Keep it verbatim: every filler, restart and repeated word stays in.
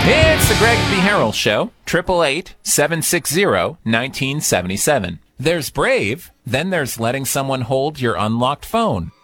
It's the Greg B. Harrell Show, eight eight eight, seven six zero, one nine seven seven. There's brave, then there's letting someone hold your unlocked phone.